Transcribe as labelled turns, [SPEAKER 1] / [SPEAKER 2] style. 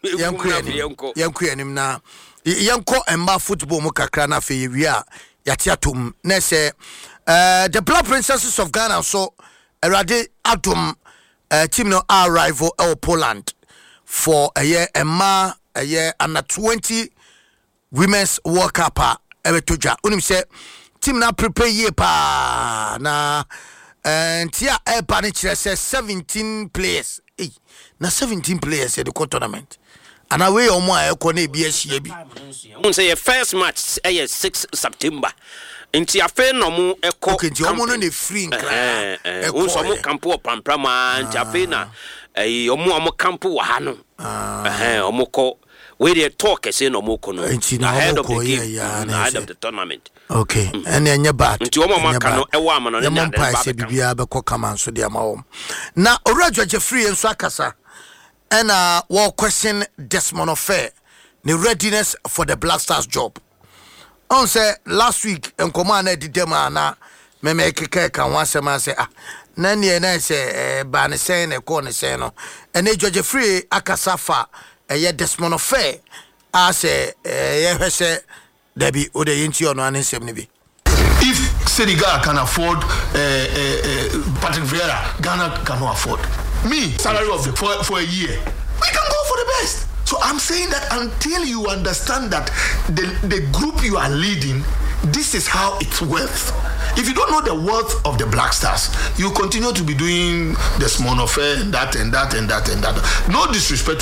[SPEAKER 1] Yanko na yanko emba football mu kakra na fe wi a yate atom na se the Black Princesses of Ghana so erade atom team no arrival Poland for a year under 20 women's World Cup ebetoja unim se team na prepare ye pa na tia eba ne kire se 17 players na 17 players at the tournament and away omo ayeko na ebi ahia bi
[SPEAKER 2] un say first match 6 September nti afa no mo eko
[SPEAKER 1] nti omo no na free nkra
[SPEAKER 2] un so mo campo pamprama nti afa na omo campo wa ha no omo ko we dey talk say no mo ko no ahead of the game ahead of the tournament
[SPEAKER 1] okay and enya bad
[SPEAKER 2] nti omo maka no ewa ama no
[SPEAKER 1] na ba se bibia be ko kama so de ama wo na Orajo Jeffrey enso akasa and what question Desmond Affair the readiness for the Black Stars job on say last week en command di dem na me keke kan wasema say na ne na say ba ne say na ko ne say no and George Free akasafa Desmond Affair as ye hwese debi o de yinti ono ansem ne bi
[SPEAKER 3] if Senegal can afford Patrick Vieira, Ghana cannot afford me salary of for a year. We can go for the best. So I'm saying that until you understand that the group you are leading, this is how it's worth. If you don't know the worth of the Black Stars, you continue to be doing the small affair and that. No disrespect